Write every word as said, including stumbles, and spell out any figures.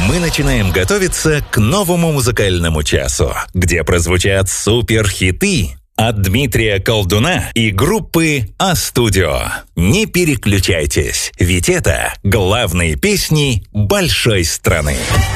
Мы начинаем готовиться к новому музыкальному часу, где прозвучат суперхиты от Дмитрия Колдуна и группы А-Студио. Не переключайтесь, ведь это главные песни большой страны.